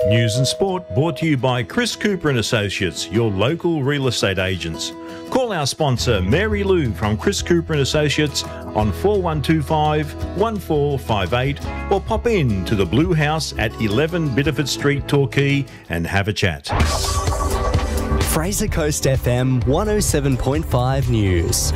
News and sport brought to you by Chris Cooper and Associates, your local real estate agents. Call our sponsor Mary Lou from Chris Cooper and Associates on 4125 1458 or pop in to the Blue House at 11 Bitterford Street, Torquay and have a chat. Fraser Coast FM 107.5 News.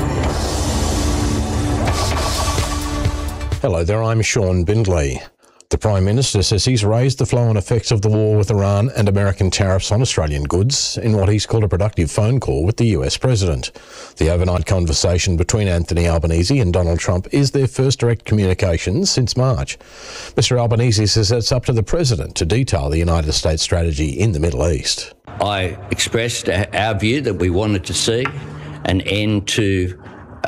Hello there, I'm Sean Bindley. The Prime Minister says he's raised the flow-on effects of the war with Iran and American tariffs on Australian goods in what he's called a productive phone call with the US President. The overnight conversation between Anthony Albanese and Donald Trump is their first direct communication since March. Mr Albanese says it's up to the President to detail the United States strategy in the Middle East. I expressed our view that we wanted to see an end to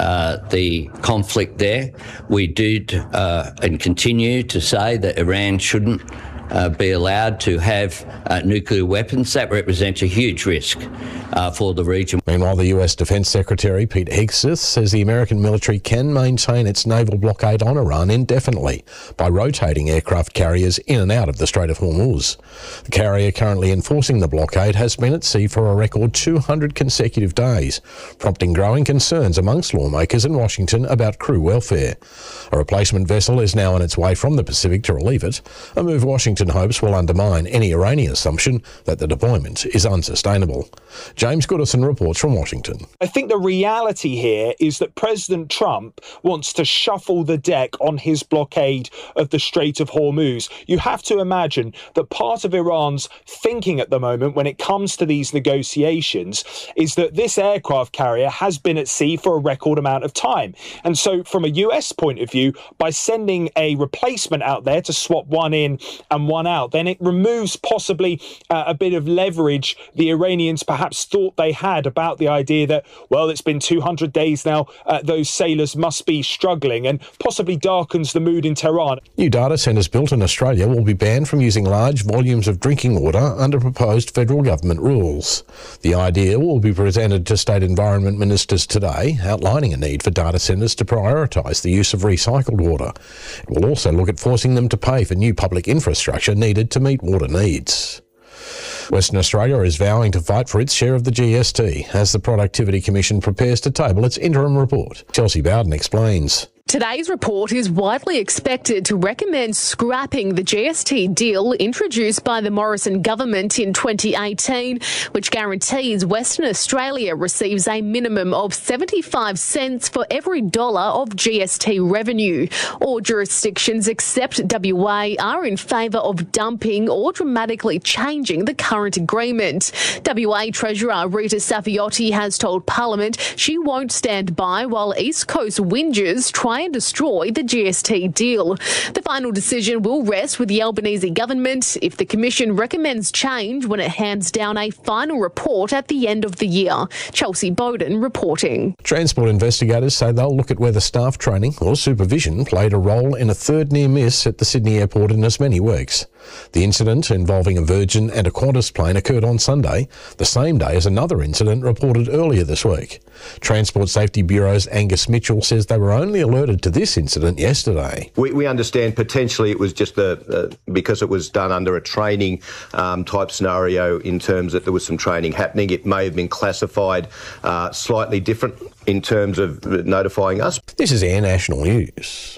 the conflict there. We did and continue to say that Iran shouldn't be allowed to have nuclear weapons. That represents a huge risk for the region. Meanwhile, the US Defence Secretary Pete Hegseth says the American military can maintain its naval blockade on Iran indefinitely by rotating aircraft carriers in and out of the Strait of Hormuz. The carrier currently enforcing the blockade has been at sea for a record 200 consecutive days, prompting growing concerns amongst lawmakers in Washington about crew welfare. A replacement vessel is now on its way from the Pacific to relieve it, a move Washington hopes will undermine any Iranian assumption that the deployment is unsustainable. James Goodison reports from Washington. I think the reality here is that President Trump wants to shuffle the deck on his blockade of the Strait of Hormuz. You have to imagine that part of Iran's thinking at the moment when it comes to these negotiations is that this aircraft carrier has been at sea for a record amount of time. And so from a US point of view, by sending a replacement out there to swap one in and one out, then it removes possibly a bit of leverage the Iranians perhaps thought they had about the idea that, well, it's been 200 days now, those sailors must be struggling, and possibly darkens the mood in Tehran. New data centres built in Australia will be banned from using large volumes of drinking water under proposed federal government rules. The idea will be presented to state environment ministers today, outlining a need for data centres to prioritise the use of recycled water. It will also look at forcing them to pay for new public infrastructure needed to meet water needs. Western Australia is vowing to fight for its share of the GST as the Productivity Commission prepares to table its interim report. Chelsea Bowden explains. Today's report is widely expected to recommend scrapping the GST deal introduced by the Morrison government in 2018, which guarantees Western Australia receives a minimum of 75 cents for every dollar of GST revenue. All jurisdictions except WA are in favour of dumping or dramatically changing the current agreement. WA Treasurer Rita Safiotti has told Parliament she won't stand by while East Coast whingers try and destroy the GST deal. The final decision will rest with the Albanese government if the Commission recommends change when it hands down a final report at the end of the year. Chelsea Bowden reporting. Transport investigators say they'll look at whether staff training or supervision played a role in a third near miss at the Sydney airport in as many weeks. The incident involving a Virgin and a Qantas plane occurred on Sunday, the same day as another incident reported earlier this week. Transport Safety Bureau's Angus Mitchell says they were only alerted to this incident yesterday. We understand potentially it was just because it was done under a training type scenario in terms that there was some training happening. It may have been classified slightly different in terms of notifying us. This is Air National News.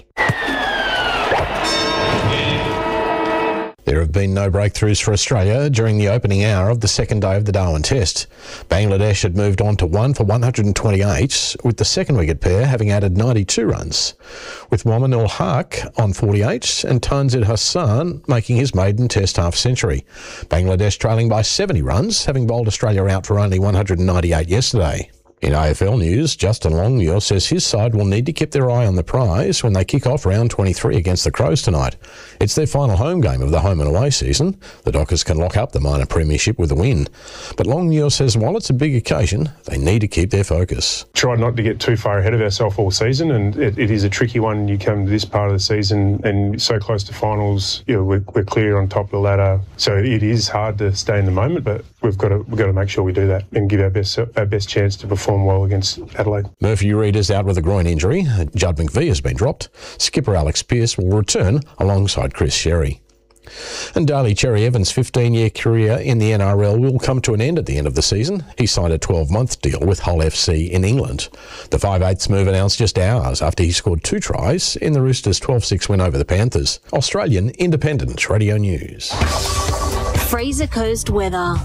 There have been no breakthroughs for Australia during the opening hour of the second day of the Darwin Test. Bangladesh had moved on to 1 for 128, with the second wicket pair having added 92 runs, with Momin ul Haq on 48 and Tanzir Hassan making his maiden Test half-century. Bangladesh trailing by 70 runs, having bowled Australia out for only 198 yesterday. In AFL news, Justin Longmuir says his side will need to keep their eye on the prize when they kick off round 23 against the Crows tonight. It's their final home game of the home and away season. The Dockers can lock up the minor premiership with a win. But Longmuir says while it's a big occasion, they need to keep their focus. Try not to get too far ahead of ourselves all season, and it is a tricky one. You come to this part of the season and so close to finals, we're clear on top of the ladder. So it is hard to stay in the moment, but we've got to make sure we do that and give our best chance to perform well against Adelaide. Murphy Reid is out with a groin injury. Judd McVie has been dropped. Skipper Alex Pearce will return alongside Chris Sherry. And Daly Cherry Evans' 15-year career in the NRL will come to an end at the end of the season. He signed a 12-month deal with Hull FC in England. The 5/8 move announced just hours after he scored 2 tries in the Roosters' 12-6 win over the Panthers. Australian Independent Radio News. Fraser Coast weather.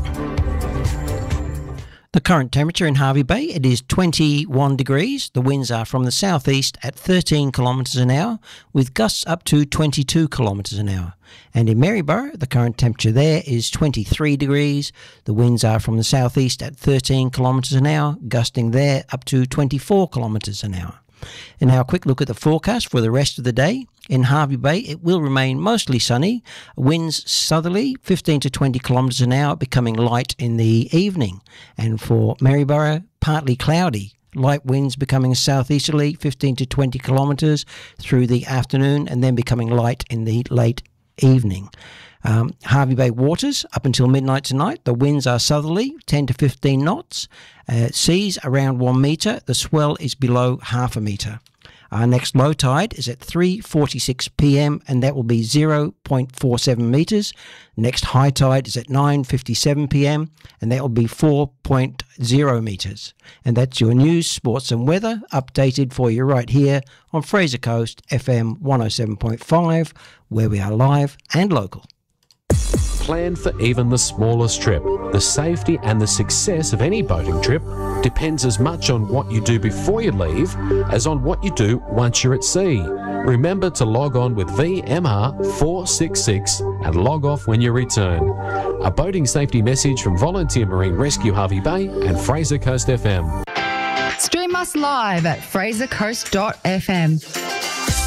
The current temperature in Hervey Bay, it is 21 degrees. The winds are from the southeast at 13 kilometres an hour, with gusts up to 22 kilometres an hour. And in Maryborough, the current temperature there is 23 degrees. The winds are from the southeast at 13 kilometres an hour, gusting there up to 24 kilometres an hour. And now a quick look at the forecast for the rest of the day. In Hervey Bay, it will remain mostly sunny. Winds southerly, 15 to 20 kilometres an hour, becoming light in the evening. And for Maryborough, partly cloudy. Light winds becoming southeasterly, 15 to 20 kilometres through the afternoon, and then becoming light in the late evening. Hervey Bay waters up until midnight tonight. The winds are southerly, 10 to 15 knots. Seas around 1 metre. The swell is below half a metre. Our next low tide is at 3:46 p.m. and that will be 0.47 metres. Next high tide is at 9:57 p.m. and that will be 4.0 metres. And that's your news, sports and weather updated for you right here on Fraser Coast FM 107.5, where we are live and local. Plan for even the smallest trip. The safety and the success of any boating trip depends as much on what you do before you leave as on what you do once you're at sea. Remember to log on with VMR 466 and log off when you return. A boating safety message from Volunteer Marine Rescue Hervey Bay and Fraser Coast FM. Stream us live at frasercoast.fm.